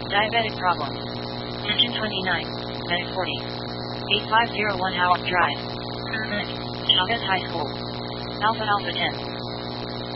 Diabetic problem. Engine 29. Medic 40. 8501 Howard Drive. Chavez High School. Alpha Alpha 10.